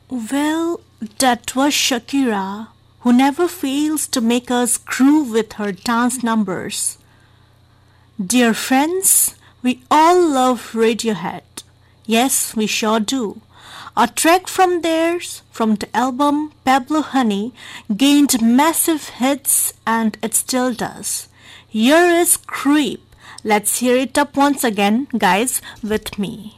Well, that was Shakira, who never fails to make us groove with her dance numbers. Dear friends, we all love Radiohead. Yes, we sure do. A track from theirs, from the album Pablo Honey, gained massive hits and it still does. Here is Creep. Let's hear it up once again, guys, with me.